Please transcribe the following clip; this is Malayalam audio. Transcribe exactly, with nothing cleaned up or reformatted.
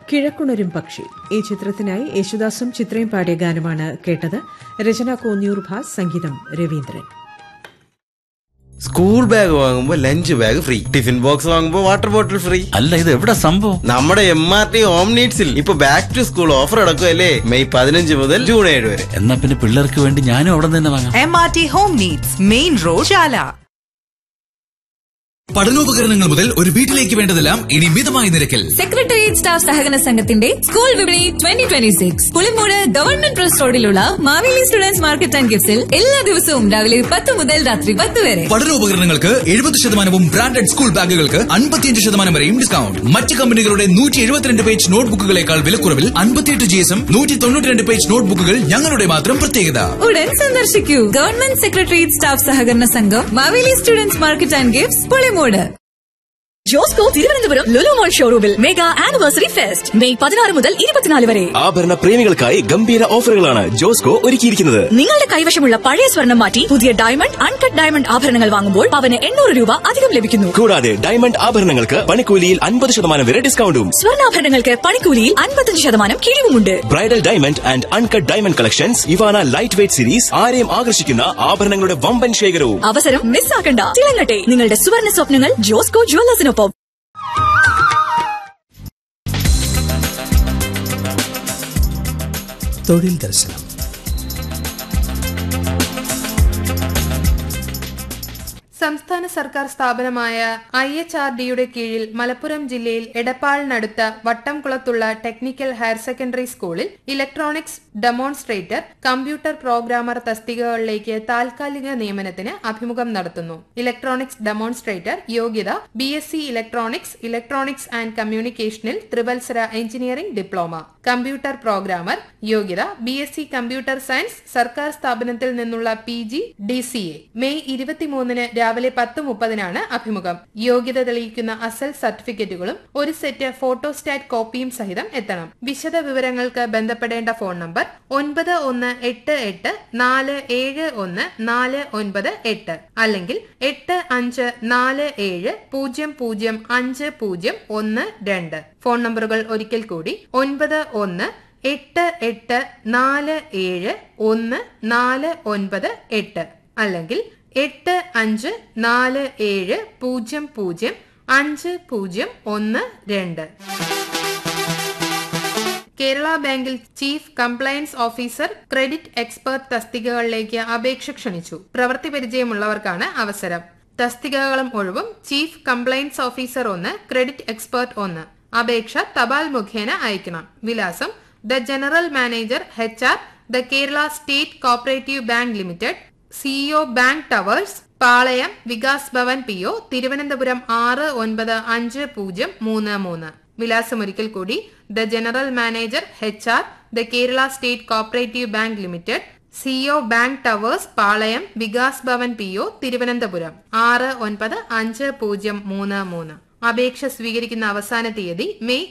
കിഴക്കുണരും പക്ഷി ഈ ചിത്രത്തിനായി യേശുദാസും ചിത്രയും പാടിയ ഗാനമാണ് കേട്ടത്. രചന കോന്നിയൂർ ഭാസ്, സംഗീതം രവീന്ദ്രൻ. സ്കൂൾ ബാഗ് വാങ്ങുമ്പോ lunch bag free, tiffin box വാങ്ങുമ്പോ വാട്ടർ ബോട്ടിൽ ഫ്രീ. അല്ല, ഇത് എവിടെ സംഭവം? നമ്മുടെ എം ആർ ടി ഹോം നീഡ്സിൽ ഇപ്പൊ back to school offer നടക്കുമല്ലേ, May പതിനഞ്ച് മുതൽ ജൂൺ ഏഴ് വരെ. എന്നാ പിന്നെ പിള്ളേർക്ക് വേണ്ടി ഞാനും അവിടെ തന്നെ വാങ്ങാം. M R T home needs, main road, ചാല. പഠനോപകരണങ്ങൾ മുതൽ ഒരു വീട്ടിലേക്ക് വേണ്ടതെല്ലാം ഇനി മിതമായ നിരക്കിൽ. സെക്രട്ടേറിയറ്റ് സ്റ്റാഫ് സഹകരണ സംഘത്തിന്റെ സ്കൂൾ വിപണി twenty twenty six Pulimoodu government press റോഡിലുള്ള മാവേലി സ്റ്റുഡൻസ് മാർക്കറ്റ് ആൻഡ് ഗിഫ്റ്റ്സിൽ എല്ലാ ദിവസവും രാവിലെ പത്ത് മുതൽ രാത്രി പത്ത് വരെ. പഠനോപകരണങ്ങൾക്ക് എഴുപത് ശതമാനവും ബ്രാൻഡഡ് സ്കൂൾ ബാഗുകൾക്ക് അൻപത്തിയഞ്ച് ശതമാനം വരെയും ഡിസ്കൗണ്ട്. മറ്റ് കമ്പനികളുടെ നൂറ്റി എഴുപത്തിരണ്ട് പേജ് നോട്ട്ബുക്കുകളേക്കാൾ വിലക്കുറവിൽ അൻപത്തിയെട്ട് ജി എസും നൂറ്റി തൊണ്ണൂറ്റി രണ്ട് പേജ് നോട്ട്ബുക്കുകൾ ഞങ്ങളുടെ മാത്രം പ്രത്യേകത. ഉടൻ സന്ദർശിക്കൂ ഗവൺമെന്റ് സെക്രട്ടേറിയറ്റ് സ്റ്റാഫ് സഹകരണ സംഘം, Maveli students market and gifts, Pulimoodu. Josco Thiruvananthapuram Lulu മോൾ ഷോറൂമിൽ മെഗാ ആനിവേഴ്സറി ഫെസ്റ്റ് മെയ് പതിനാറ് മുതൽ ഇരുപത്തിനാല് വരെ. ആഭരണ പ്രേമികൾക്കായി ഗംഭീര ഓഫറുകളാണ് ജോസ്കോ ഒരുക്കിയിരിക്കുന്നത്. നിങ്ങളുടെ കൈവശമുള്ള പഴയ സ്വർണം മാറ്റി പുതിയ ഡയമണ്ട്, അൺകട്ട് ഡയമണ്ട് ആഭരണങ്ങൾ വാങ്ങുമ്പോൾ പവന് എണ്ണൂറ് രൂപ അധികം ലഭിക്കുന്നു. കൂടാതെ ഡയമണ്ട് ആഭരണങ്ങൾക്ക് പണിക്കൂലിയിൽ അൻപത് ശതമാനം വരെ ഡിസ്കൗണ്ടും. സ്വർണ്ണാഭരണങ്ങൾക്ക് പണിക്കൂലിയിൽ അൻപത്തഞ്ച് ശതമാനം കിഴിവുമുണ്ട്. Bridal diamond and uncut diamond collections, Ivana light weight series, ആരെയും ആകർഷിക്കുന്ന ആഭരണങ്ങളുടെ വമ്പൻ ശേഖരവും. അവസരം മിസ്സാക്കണ്ട. തിളങ്ങട്ടെ നിങ്ങളുടെ സുവർണ്ണ സ്വപ്നങ്ങൾ ജോസ്കോ ജുവല്ലേഴ്സിനൊപ്പം. തൊഴിൽ ദർശനം. സംസ്ഥാന സർക്കാർ സ്ഥാപനമായ ഐ എച്ച് ആർ ഡിയുടെ കീഴിൽ മലപ്പുറം ജില്ലയിൽ എടപ്പാളിനടുത്ത വട്ടംകുളത്തുള്ള ടെക്നിക്കൽ ഹയർ സെക്കൻഡറി സ്കൂളിൽ ഇലക്ട്രോണിക്സ് ഡെമോൺസ്ട്രേറ്റർ, കമ്പ്യൂട്ടർ പ്രോഗ്രാമർ തസ്തികകളിലേക്ക് താൽക്കാലിക നിയമനത്തിന് അഭിമുഖം നടത്തുന്നു. ഇലക്ട്രോണിക്സ് ഡെമോൺസ്ട്രേറ്റർ യോഗ്യത B S C electronics, electronics and കമ്മ്യൂണിക്കേഷനിൽ ത്രിവത്സര engineering diploma. Computer programmer യോഗ്യത B S C computer science, സർക്കാർ സ്ഥാപനത്തിൽ നിന്നുള്ള P G D C A. May ഇരുപത്തിമൂന്നിന് രാവിലെ പത്ത് മുപ്പതിനാണ് അഭിമുഖം. യോഗ്യത തെളിയിക്കുന്ന അസൽ സർട്ടിഫിക്കറ്റുകളും ഒരു സെറ്റ് ഫോട്ടോസ്റ്റാറ്റ് കോപ്പിയും സഹിതം എത്തണം. വിശദ വിവരങ്ങൾക്ക് ബന്ധപ്പെടേണ്ട ഫോൺ നമ്പർ ഒൻപത് ഒന്ന് എട്ട് എട്ട് നാല് ഏഴ് ഒന്ന് നാല് ഒൻപത് എട്ട് അല്ലെങ്കിൽ എട്ട് അഞ്ച് നാല് ഏഴ് പൂജ്യം പൂജ്യം അഞ്ച് പൂജ്യം ഒന്ന് രണ്ട്. ഫോൺ നമ്പറുകൾ ഒരിക്കൽ കൂടി ഒൻപത് ഒന്ന് എട്ട് എട്ട് നാല് ഏഴ് ഒന്ന് നാല് ഒൻപത് എട്ട് അല്ലെങ്കിൽ എട്ട് അഞ്ച് നാല് ഏഴ് പൂജ്യം പൂജ്യം അഞ്ച് പൂജ്യം ഒന്ന് രണ്ട്. കേരള ബാങ്കിൽ chief compliance officer, credit expert തസ്തികകളിലേക്ക് അപേക്ഷ ക്ഷണിച്ചു. പ്രവൃത്തി പരിചയമുള്ളവർക്കാണ് അവസരം. തസ്തികകളും ഒഴിവും ചീഫ് കംപ്ലയൻസ് ഓഫീസർ ഒന്ന്, ക്രെഡിറ്റ് എക്സ്പെർട്ട് ഒന്ന്. അപേക്ഷ തപാൽ മുഖേന അയക്കണം. വിലാസം: the general manager, H R, the Kerala state cooperative bank limited, CEO, bank towers, Palayam, Vikas Bhavan P O, Thiruvananthapuram ആറ് ഒൻപത് അഞ്ച് പൂജ്യം മൂന്ന് മൂന്ന്. വിലാസം ഒരിക്കൽ കൂടി: the general manager, H R, the Kerala state cooperative bank limited, CEO, bank towers, Palayam, Vikas Bhavan P O, Thiruvananthapuram ആറ് ഒൻപത് അഞ്ച് പൂജ്യം മൂന്ന് മൂന്ന്. അപേക്ഷ സ്വീകരിക്കുന്ന അവസാന തീയതി മെയ്